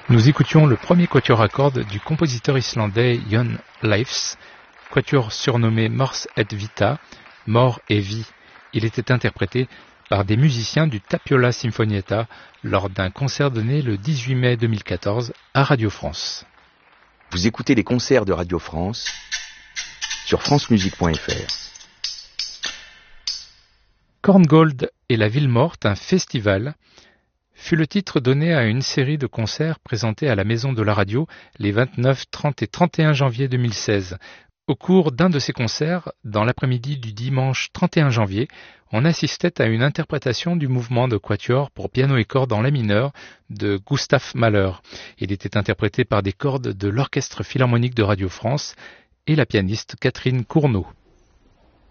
Nous écoutions le premier quatuor à cordes du compositeur islandais Jon Leifs, quatuor surnommé Mors et Vita, Mort et Vie. Il était interprété par des musiciens du Tapiola Sinfonietta lors d'un concert donné le 18 mai 2014 à Radio France. Vous écoutez les concerts de Radio France sur francemusique.fr. Korngold et la ville morte, un festival, fut le titre donné à une série de concerts présentés à la Maison de la Radio les 29, 30 et 31 janvier 2016. Au cours d'un de ces concerts, dans l'après-midi du dimanche 31 janvier, on assistait à une interprétation du mouvement de quatuor pour piano et cordes en la mineur de Gustav Mahler. Il était interprété par des cordes de l'Orchestre Philharmonique de Radio France et la pianiste Catherine Cournot.